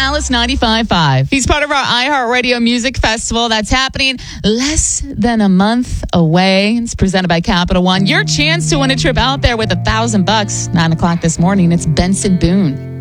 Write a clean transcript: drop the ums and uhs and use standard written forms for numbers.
Alice 95.5. He's part of our iHeartRadio Music Festival that's happening less than a month away. It's presented by Capital One. Your chance to win a trip out there with $1,000. 9 o'clock this morning. It's Benson Boone.